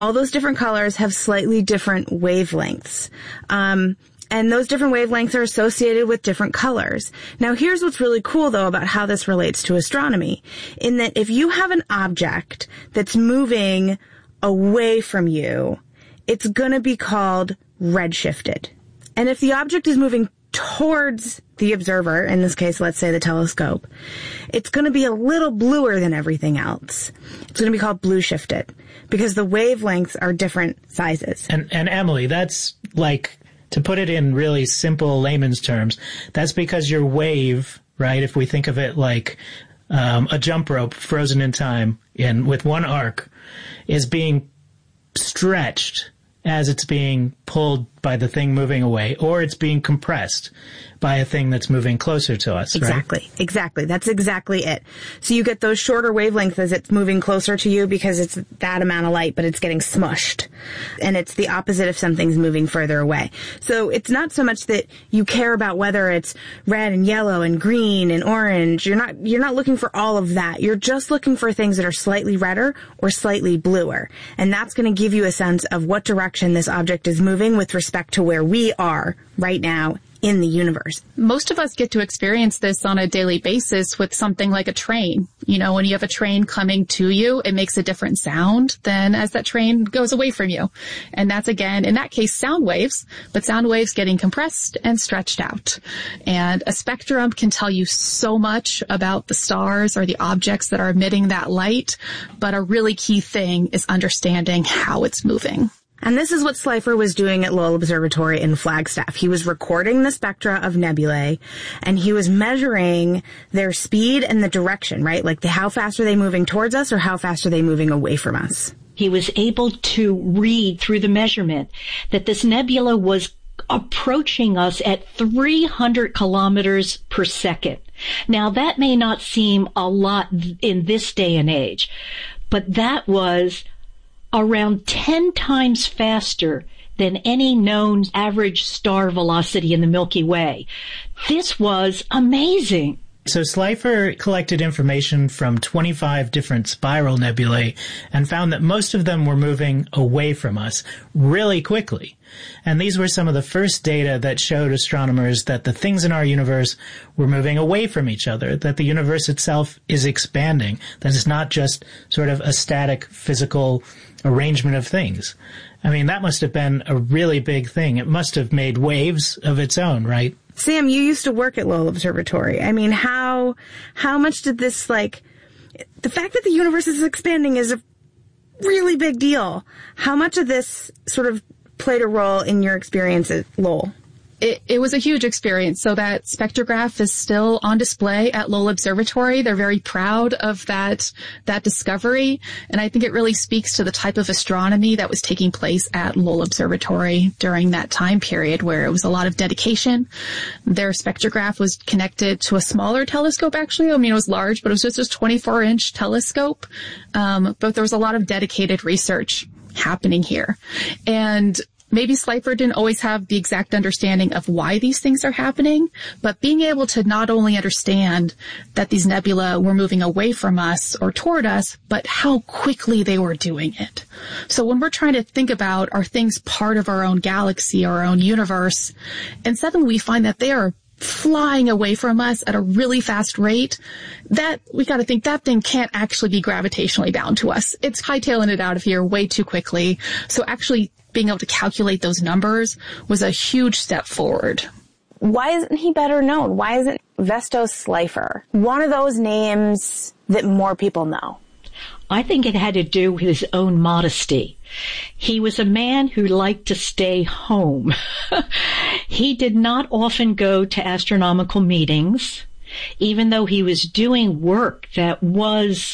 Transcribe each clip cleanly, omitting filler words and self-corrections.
All those different colors have slightly different wavelengths. And those different wavelengths are associated with different colors. Now, here's what's really cool, though, about how this relates to astronomy, in that if you have an object that's moving away from you, it's going to be called redshifted. And if the object is moving towards the observer, in this case, let's say the telescope, it's going to be a little bluer than everything else. It's going to be called blue shifted because the wavelengths are different sizes. And Emily, that's like, to put it in really simple layman's terms, that's because your wave, right, if we think of it like a jump rope frozen in time and with one arc, is being stretched as it's being pulled by the thing moving away, or it's being compressed by a thing that's moving closer to us, Exactly. right? Exactly. That's exactly it. So you get those shorter wavelengths as it's moving closer to you because it's that amount of light, but it's getting smushed. And it's the opposite if something's moving further away. So it's not so much that you care about whether it's red and yellow and green and orange. You're not looking for all of that. You're just looking for things that are slightly redder or slightly bluer. And that's going to give you a sense of what direction this object is moving with respect to where we are right now in the universe. Most of us get to experience this on a daily basis with something like a train. You know, when you have a train coming to you, it makes a different sound than as that train goes away from you. And that's, again, in that case, sound waves, but sound waves getting compressed and stretched out. And a spectrum can tell you so much about the stars or the objects that are emitting that light, but a really key thing is understanding how it's moving. And this is what Slipher was doing at Lowell Observatory in Flagstaff. He was recording the spectra of nebulae, and he was measuring their speed and the direction, right? Like how fast are they moving towards us or how fast are they moving away from us? He was able to read through the measurement that this nebula was approaching us at 300 kilometers per second. Now, that may not seem a lot in this day and age, but that was around 10 times faster than any known average star velocity in the Milky Way. This was amazing. So Slipher collected information from 25 different spiral nebulae and found that most of them were moving away from us really quickly. And these were some of the first data that showed astronomers that the things in our universe were moving away from each other, that the universe itself is expanding, that it's not just sort of a static physical arrangement of things. I mean, that must have been a really big thing. It must have made waves of its own, right? Sam, you used to work at Lowell Observatory. I mean, how much did this, the fact that the universe is expanding is a really big deal. How much of this sort of played a role in your experience at Lowell? It was a huge experience. So that spectrograph is still on display at Lowell Observatory. They're very proud of that discovery. And I think it really speaks to the type of astronomy that was taking place at Lowell Observatory during that time period where it was a lot of dedication. Their spectrograph was connected to a smaller telescope, actually. I mean, it was large, but it was just a 24-inch telescope. But there was a lot of dedicated research happening here. And maybe Slipher didn't always have the exact understanding of why these things are happening, but being able to not only understand that these nebula were moving away from us or toward us, but how quickly they were doing it. So when we're trying to think about are things part of our own galaxy, our own universe, and suddenly we find that they are flying away from us at a really fast rate, that we got to think that thing can't actually be gravitationally bound to us. It's hightailing it out of here way too quickly. So actually being able to calculate those numbers was a huge step forward. Why isn't he better known? Why isn't Vestos Slipher one of those names that more people know? I think it had to do with his own modesty. He was a man who liked to stay home. He did not often go to astronomical meetings, even though he was doing work that was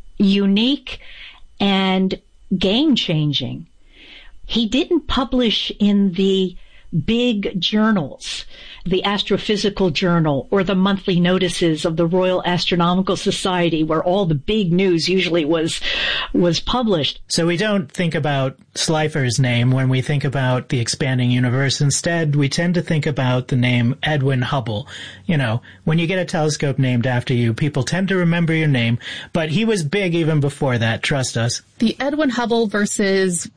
unique and game-changing. He didn't publish in the big journals, the Astrophysical Journal or the monthly notices of the Royal Astronomical Society, where all the big news usually was published. So we don't think about Slipher's name when we think about the expanding universe. Instead, we tend to think about the name Edwin Hubble. You know, when you get a telescope named after you, people tend to remember your name, but he was big even before that, trust us. The Edwin Hubble versus